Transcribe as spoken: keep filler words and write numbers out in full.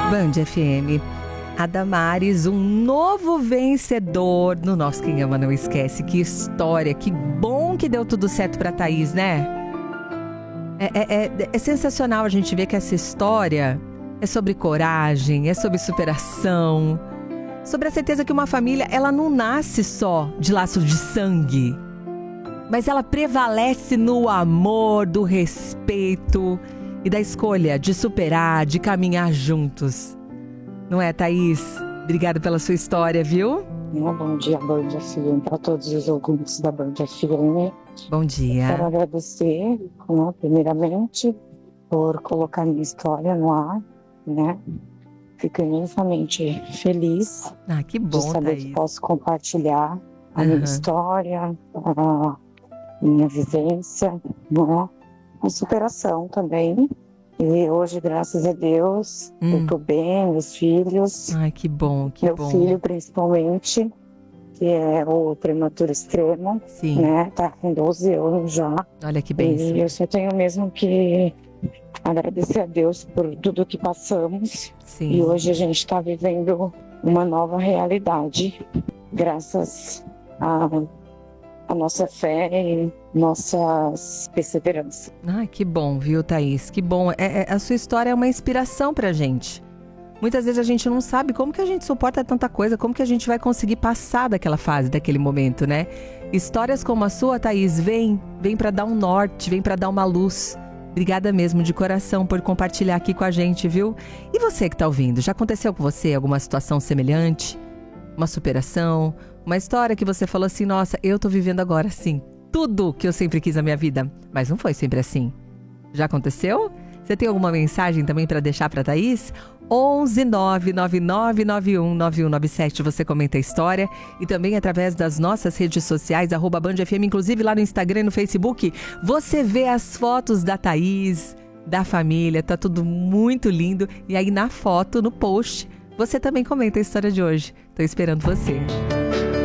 Band F M. A Damares, um novo vencedor no nosso Quem Ama Não Esquece. Que história, que bom que deu tudo certo pra Thaís, né? É, é, é, é sensacional a gente ver que essa história é sobre coragem, é sobre superação, sobre a certeza que uma família, ela não nasce só de laços de sangue, mas ela prevalece no amor, do respeito e da escolha de superar, de caminhar juntos. Não é, Thaís? Obrigada pela sua história, viu? Bom dia, Band F M, para todos os ouvintes da Band F M. Bom dia. Quero agradecer, né, primeiramente, por colocar minha história no ar, né? Fico imensamente feliz ah, que bom, de saber Thaís. que posso compartilhar a uhum. minha história, a minha vivência, né? A superação também. E hoje, graças a Deus, hum. eu tô bem, meus filhos. Ai, que bom, que meu bom. Meu filho, principalmente, que é o prematuro extremo, Sim. né? Tá com doze anos já. Olha que bênção. E eu só tenho mesmo que agradecer a Deus por tudo que passamos. Sim. E hoje a gente está vivendo uma nova realidade, graças a... a nossa fé e nossas perseveranças. Ah, que bom, viu, Thaís? Que bom. É, é, a sua história é uma inspiração pra gente. Muitas vezes a gente não sabe como que a gente suporta tanta coisa, como que a gente vai conseguir passar daquela fase, daquele momento, né? Histórias como a sua, Thaís, vem, vem pra dar um norte, vem pra dar uma luz. Obrigada mesmo, de coração, por compartilhar aqui com a gente, viu? E você que tá ouvindo, já aconteceu com você alguma situação semelhante? Uma superação? Uma história que você falou assim, nossa, eu tô vivendo agora, sim, tudo que eu sempre quis na minha vida. Mas não foi sempre assim. Já aconteceu? Você tem alguma mensagem também para deixar para Thaís? onze nove nove nove nove um nove um nove sete, você comenta a história. E também através das nossas redes sociais, arroba Band F M, inclusive lá no Instagram e no Facebook, você vê as fotos da Thaís, da família, tá tudo muito lindo. E aí na foto, no post, você também comenta a história de hoje. Tô esperando você.